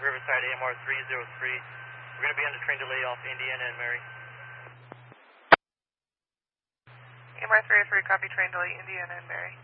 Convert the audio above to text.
Riverside AMR 303. We're going to be on the train delay off Indiana and Mary. AMR 303, copy train delay, Indiana and Mary.